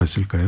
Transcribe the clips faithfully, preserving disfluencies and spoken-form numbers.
했을까요?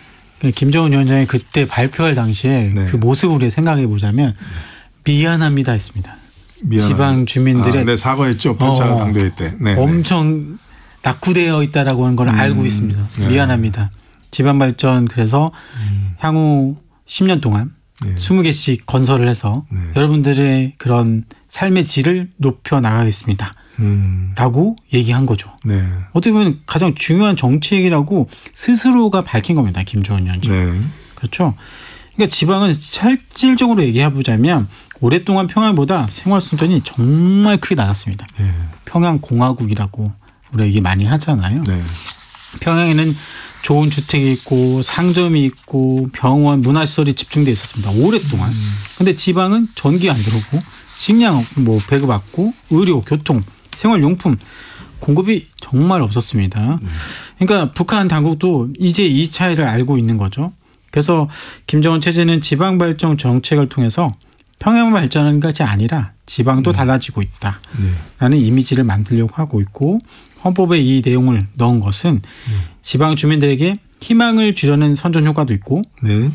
김정은 위원장이 그때 발표할 당시에 네. 그 모습을 생각해 보자면 미안합니다 했습니다. 미안합니다. 지방 주민들의 아, 네, 사과했죠. 팔 차 어, 당대회 때. 네, 엄청 낙후되어 있다라고 하는 걸 음, 알고 있습니다. 네. 미안합니다. 지방발전 그래서 음. 향후 십 년 동안 네. 스무 개씩 건설을 해서 네. 여러분들의 그런 삶의 질을 높여 나가겠습니다. 음. 라고 얘기한 거죠. 네. 어떻게 보면 가장 중요한 정책이라고 스스로가 밝힌 겁니다. 김정은 위원장. 네. 그렇죠. 그러니까 지방은 실질적으로 얘기해보자면 오랫동안 평양보다 생활 수준이 정말 크게 낮았습니다. 네. 평양공화국이라고 우리가 얘기 많이 하잖아요. 네. 평양에는 좋은 주택이 있고 상점이 있고 병원, 문화시설이 집중돼 있었습니다. 오랫동안. 그런데 음. 지방은 전기 안 들어오고 식량 뭐 배급받고 의료, 교통, 생활용품 공급이 정말 없었습니다. 음. 그러니까 북한 당국도 이제 이 차이를 알고 있는 거죠. 그래서 김정은 체제는 지방발전 정책을 통해서 평양만 발전하는 것이 아니라 지방도 네. 달라지고 있다라는 네. 이미지를 만들려고 하고 있고 헌법에 이 내용을 넣은 것은 네. 지방 주민들에게 희망을 주려는 선전 효과도 있고 네.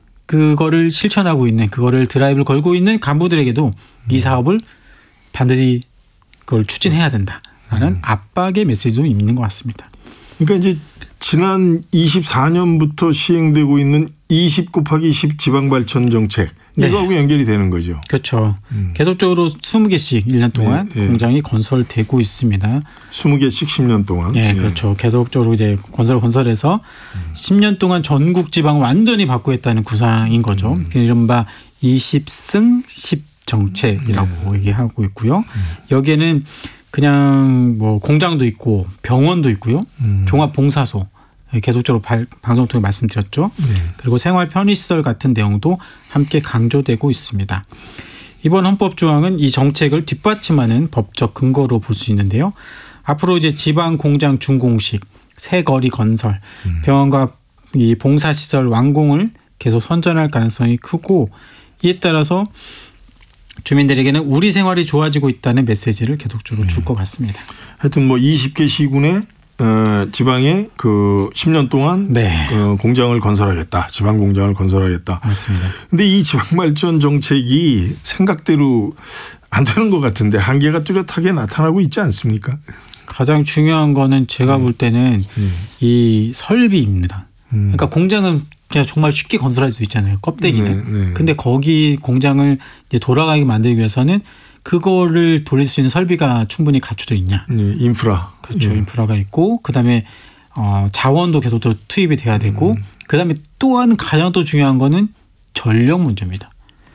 그거를 실천하고 있는 그거를 드라이브를 걸고 있는 간부들에게도 네. 이 사업을 반드시 그걸 추진해야 된다라는 음. 압박의 메시지도 있는 것 같습니다. 그러니까 이제 지난 이십사 년부터 시행되고 있는 이십 곱하기 십 지방발전 정책 네. 이거하고 연결이 되는 거죠. 그렇죠. 음. 계속적으로 스무 개씩 일 년 동안 네, 네. 공장이 건설되고 있습니다. 스무 개씩 십 년 동안. 네, 네. 그렇죠. 계속적으로 이제 건설 건설해서 음. 십 년 동안 전국 지방을 완전히 바꾸겠다는 구상인 거죠. 음. 이른바 이십 승 십 정책이라고 네. 얘기하고 있고요. 음. 여기에는 그냥 뭐 공장도 있고 병원도 있고요. 음. 종합봉사소. 계속적으로 발, 방송 통해 말씀드렸죠. 네. 그리고 생활 편의시설 같은 내용도 함께 강조되고 있습니다. 이번 헌법 조항은 이 정책을 뒷받침하는 법적 근거로 볼 수 있는데요. 앞으로 이제 지방 공장 준공식, 새 거리 건설, 음. 병원과 이 봉사시설 완공을 계속 선전할 가능성이 크고 이에 따라서 주민들에게는 우리 생활이 좋아지고 있다는 메시지를 계속적으로 네. 줄 것 같습니다. 하여튼 뭐 이십 개 시군에 어, 지방에 그 십 년 동안 네. 어, 공장을 건설하겠다. 지방 공장을 건설하겠다. 맞습니다. 그런데 이 지방발전 정책이 생각대로 안 되는 것 같은데 한계가 뚜렷하게 나타나고 있지 않습니까? 가장 중요한 거는 제가 네. 볼 때는 네. 이 설비입니다. 음. 그러니까 공장은 그냥 정말 쉽게 건설할 수 있잖아요. 껍데기는. 네. 네. 근데 거기 공장을 이제 돌아가게 만들기 위해서는 그거를 돌릴 수 있는 설비가 충분히 갖춰져 있냐. 네, 인프라. 그렇죠. 네. 인프라가 있고 그다음에 어, 자원도 계속 더 투입이 돼야 되고 음. 그다음에 또 한 가장 또 중요한 거는 전력 문제입니다.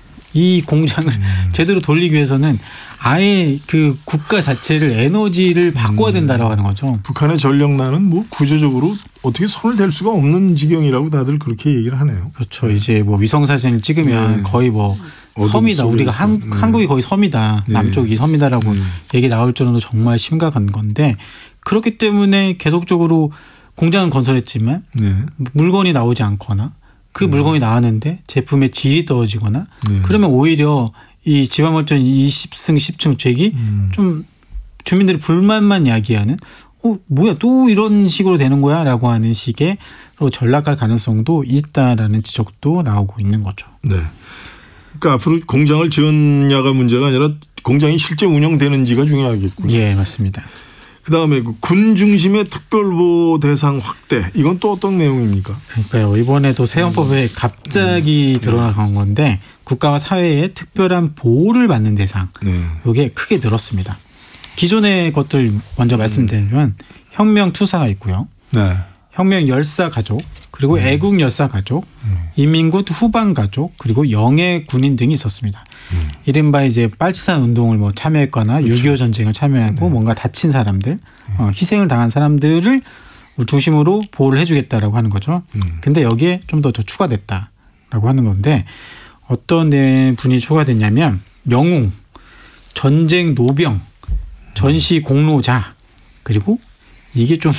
이 공장을 음. 제대로 돌리기 위해서는 아예 그 국가 자체를 에너지를 바꿔야 된다라고 하는 거죠. 북한의 전력난은 뭐 구조적으로 어떻게 손을 댈 수가 없는 지경이라고 다들 그렇게 얘기를 하네요. 그렇죠. 네. 이제 뭐 위성 사진을 찍으면 네. 거의 뭐 섬이다. 우리가 한, 네. 한국이 거의 섬이다. 네. 남쪽이 섬이다라고 네. 얘기 나올 정도로 정말 심각한 건데 그렇기 때문에 계속적으로 공장은 건설했지만 네. 물건이 나오지 않거나 그 음. 물건이 나왔는데 제품의 질이 떨어지거나 네. 그러면 오히려 이 지방발전 이십 승 십 정책이 음. 좀 주민들이 불만만 야기하는 어 뭐야 또 이런 식으로 되는 거야 라고 하는 식의 전락할 가능성도 있다라는 지적도 나오고 있는 거죠. 네. 그러니까 앞으로 공장을 지었냐가 문제가 아니라 공장이 실제 운영되는지가 중요하겠군요. 예, 맞습니다. 그다음에 군 중심의 특별보호 대상 확대 이건 또 어떤 내용입니까? 그러니까요. 이번에도 새 헌법에 음. 갑자기 음. 들어간 건데 국가와 사회의 특별한 보호를 받는 대상 네. 이게 크게 늘었습니다. 기존의 것들 먼저 말씀드리면 음. 혁명 투사가 있고요. 네. 혁명 열사 가족 그리고 음. 애국 열사 가족 음. 인민군 후방 가족 그리고 영예 군인 등이 있었습니다. 음. 이른바 이제 빨치산 운동을 뭐 참여했거나 그렇죠. 육이오 전쟁을 참여하고 네. 뭔가 다친 사람들 음. 어, 희생을 당한 사람들을 중심으로 보호를 해주겠다라고 하는 거죠. 음. 근데 여기에 좀 더 더 추가됐다라고 하는 건데 어떤 분이 추가됐냐면 영웅, 전쟁 노병, 전시 공로자 그리고 이게 좀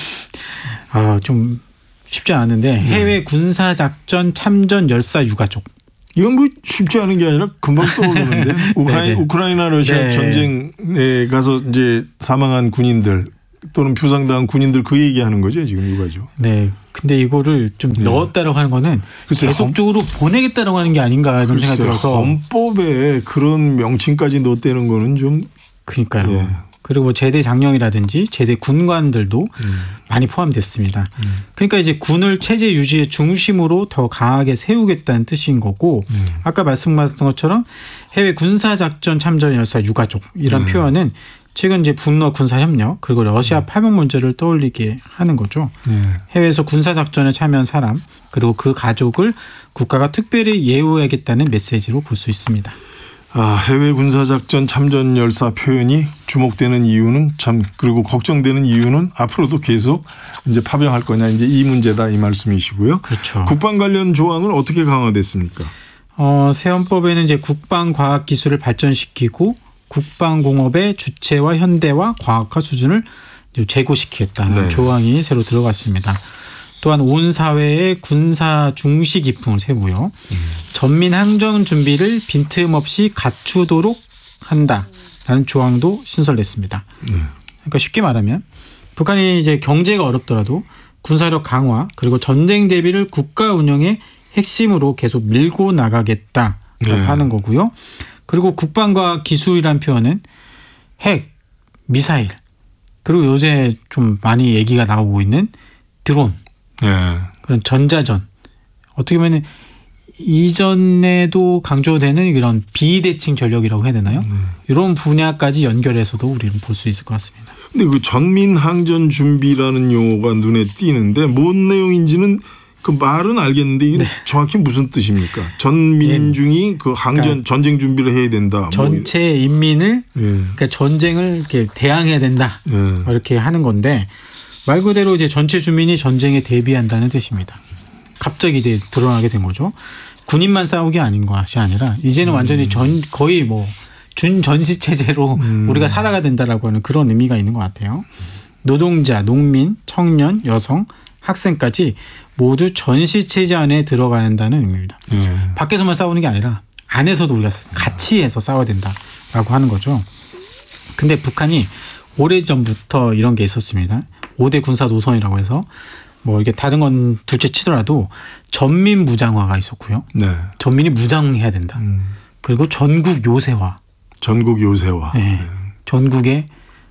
아, 좀 쉽지 않은데 해외 군사작전 참전 열사 유가족. 이건 뭐 쉽지 않은 게 아니라 금방 떠오르는데 우크라이, 우크라이나 러시아 네. 전쟁에 가서 이제 사망한 군인들 또는 표상당한 군인들 그 얘기하는 거죠 지금 이거죠. 네. 근데 이거를 좀 네. 넣었다라고 하는 거는 글쎄요, 계속적으로 헌... 보내겠다라고 하는 게 아닌가 이런 생각이 들어서 헌법에 그런 명칭까지 넣었다는 거는 좀 그러니까요. 예. 그리고 제대 장령이라든지 제대 군관들도 음. 많이 포함됐습니다. 음. 그러니까 이제 군을 체제 유지의 중심으로 더 강하게 세우겠다는 뜻인 거고 음. 아까 말씀하셨던 것처럼 해외 군사작전 참전 열사 유가족 이런 음. 표현은 최근 이제 북러 군사협력 그리고 러시아 음. 파병 문제를 떠올리게 하는 거죠. 음. 해외에서 군사작전에 참여한 사람 그리고 그 가족을 국가가 특별히 예우하겠다는 메시지로 볼 수 있습니다. 아, 해외 군사작전 참전 열사 표현이 주목되는 이유는 참 그리고 걱정되는 이유는 앞으로도 계속 이제 파병할 거냐 이제 이 문제다 이 말씀이시고요. 그렇죠. 국방 관련 조항은 어떻게 강화됐습니까? 어, 새 헌법에는 이제 국방 과학 기술을 발전시키고 국방 공업의 주체와 현대화 과학화 수준을 제고시키겠다는 네. 조항이 새로 들어갔습니다. 또한 온 사회의 군사 중시 기풍을 세우고요. 음. 전민 항전 준비를 빈틈없이 갖추도록 한다라는 조항도 신설됐습니다. 음. 그러니까 쉽게 말하면 북한이 이제 경제가 어렵더라도 군사력 강화 그리고 전쟁 대비를 국가 운영의 핵심으로 계속 밀고 나가겠다라고 네. 하는 거고요. 그리고 국방과 기술이란 표현은 핵, 미사일 그리고 요새 좀 많이 얘기가 나오고 있는 드론 네. 그런 전자전 어떻게 보면 이전에도 강조되는 이런 비대칭 전력이라고 해야 되나요? 네. 이런 분야까지 연결해서도 우리는 볼 수 있을 것 같습니다. 근데 그 전민 항전 준비라는 용어가 눈에 띄는데 뭔 내용인지는 그 말은 알겠는데 이게 네. 정확히 무슨 뜻입니까? 전민중이 그 항전 그러니까 전쟁 준비를 해야 된다. 전체 뭐. 인민을 네. 그러니까 전쟁을 이렇게 대항해야 된다. 네. 이렇게 하는 건데. 말 그대로 이제 전체 주민이 전쟁에 대비한다는 뜻입니다. 갑자기 이제 드러나게 된 거죠. 군인만 싸우기 아닌 것이 아니라 이제는 음. 완전히 전 거의 뭐 준전시 체제로 음. 우리가 살아가야 된다라고 하는 그런 의미가 있는 것 같아요. 노동자, 농민, 청년, 여성, 학생까지 모두 전시 체제 안에 들어가야 한다는 의미입니다. 음. 밖에서만 싸우는 게 아니라 안에서도 우리가 같이 해서 싸워야 된다라고 하는 거죠. 근데 북한이 오래전부터 이런 게 있었습니다. 오 대 군사 노선이라고 해서 뭐 이게 다른 건 둘째 치더라도 전민 무장화가 있었고요. 네. 전민이 무장해야 된다. 음. 그리고 전국 요새화. 전국 요새화. 네. 네. 전국에서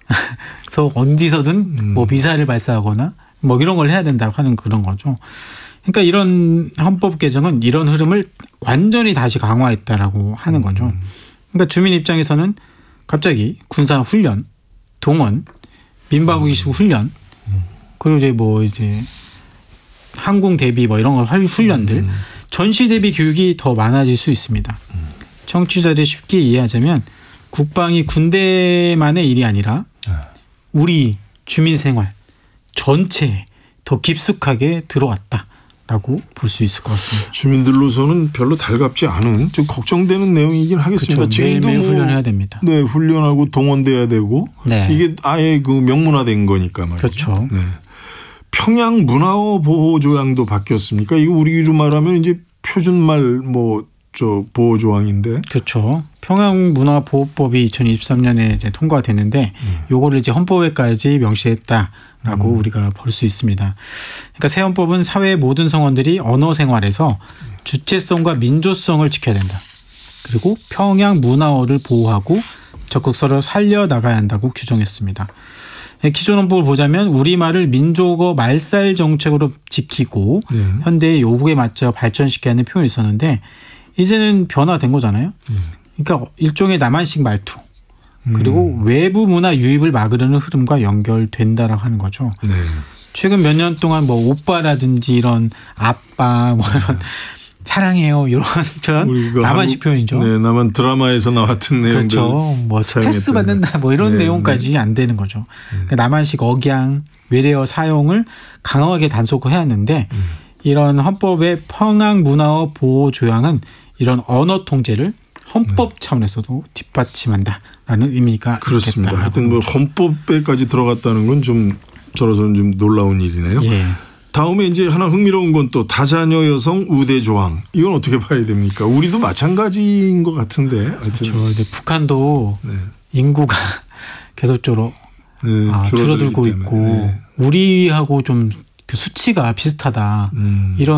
어디서든 음. 뭐 미사일을 발사하거나 뭐 이런 걸 해야 된다고 하는 그런 거죠. 그러니까 이런 헌법 개정은 이런 흐름을 완전히 다시 강화했다라고 하는 거죠. 음. 그러니까 주민 입장에서는 갑자기 군사 훈련, 동원, 민방위 기술 훈련 그리고 이제 뭐 이제 항공 대비 뭐 이런 걸 훈련들 음. 전시 대비 교육이 더 많아질 수 있습니다. 음. 청취자들이 쉽게 이해하자면 국방이 군대만의 일이 아니라 우리 주민 생활 전체에 더 깊숙하게 들어왔다라고 볼 수 있을 것 같습니다. 주민들로서는 별로 달갑지 않은 좀 걱정되는 내용이긴 하겠습니다. 그렇죠. 지금도 매일 뭐 훈련해야 됩니다. 네, 훈련하고 동원돼야 되고 네. 이게 아예 그 명문화된 거니까 말이죠. 그렇죠. 네. 평양 문화어 보호 조항도 바뀌었습니까? 이거 우리로 말하면 이제 표준말 뭐 저 보호 조항인데. 그렇죠. 평양 문화 보호법이 이천이십삼 년에 이제 통과가 됐는데 음. 요거를 이제 헌법에까지 명시했다라고 음. 우리가 볼 수 있습니다. 그러니까 새 헌법은 사회의 모든 성원들이 언어 생활에서 주체성과 민족성을 지켜야 된다. 그리고 평양 문화어를 보호하고 적극적으로 살려나가야 한다고 규정했습니다. 기존 헌법을 보자면 우리말을 민족어 말살 정책으로 지키고 네. 현대의 요구에 맞춰 발전시켜야 하는 표현이 있었는데 이제는 변화된 거잖아요. 그러니까 일종의 남한식 말투 그리고 음. 외부 문화 유입을 막으려는 흐름과 연결된다라고 하는 거죠. 네. 최근 몇 년 동안 뭐 오빠라든지 이런 아빠 뭐 이런 네. 사랑해요 이런 표현 남한식 표현이죠. 네, 남한 드라마에서 나왔던 내용들. 그렇죠. 뭐 스트레스 받는다 뭐 이런 네, 내용까지 네. 안 되는 거죠. 네. 그러니까 남한식 억양, 외래어 사용을 강하게 단속해야 하는데 음. 이런 헌법의 평양 문화어 보호 조항은 이런 언어 통제를 헌법 네. 차원에서도 뒷받침한다라는 의미가 그렇습니다. 하여튼 뭐 헌법에까지 들어갔다는 건 좀 저로서는 좀 놀라운 일이네요. 예. 다음에 이제 하나 흥미로운 건 또 다자녀 여성 우대 조항. 이건 어떻게 봐야 됩니까? 우리도 마찬가지인 것 같은데. 하여튼. 그렇죠. 이제 북한도 네. 인구가 계속적으로 네, 아, 줄어들고 있고 네. 우리하고 좀 그 수치가 비슷하다. 음. 이런